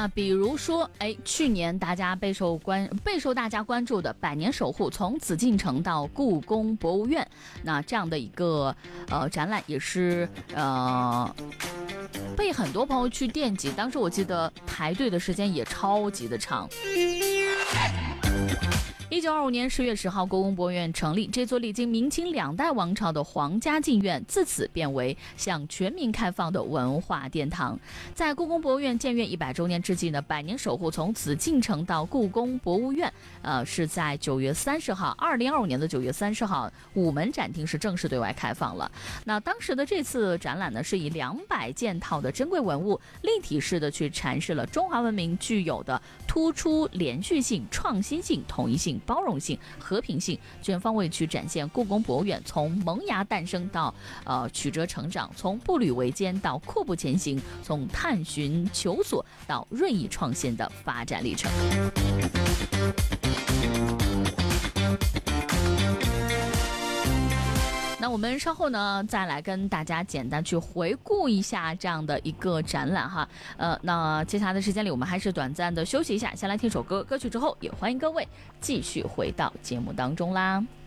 那比如说，去年大家备受大家关注的百年守护，从紫禁城到故宫博物院，那这样的一个展览也是被很多朋友去惦记。当时我记得排队的时间也超级的长。1925年10月10号，故宫博物院成立。这座历经明清两代王朝的皇家禁院，自此变为向全民开放的文化殿堂。在故宫博物院建院100周年之际呢，百年守护从紫禁城到故宫博物院，是在9月30号，2025年的9月30号，午门展厅是正式对外开放了。那当时的这次展览呢，是以200件套的珍贵文物，立体式的去阐释了中华文明具有的突出连续性、创新性、统一性、包容性、和平性，全方位去展现故宫博物院从萌芽诞生到曲折成长，从步履维艰到阔步前行，从探寻求索到锐意创新的发展历程。那我们稍后呢，再来跟大家简单去回顾一下这样的一个展览哈。那接下来的时间里，我们还是短暂的休息一下，先来听首歌，歌曲之后也欢迎各位继续回到节目当中啦。